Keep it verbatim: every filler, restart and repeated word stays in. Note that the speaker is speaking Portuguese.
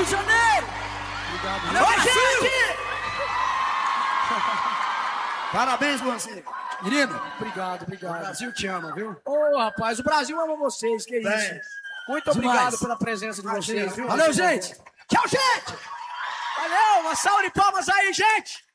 de Janeiro! Obrigado. Valeu, gente! Parabéns, você. Menino, obrigado, obrigado. O Brasil te ama, viu? Ô, oh, rapaz, o Brasil ama vocês, que Bem, isso. Muito demais. obrigado pela presença de Imagina, vocês. viu? Valeu, gente! Tchau, gente! Valeu, uma salva de palmas aí, gente!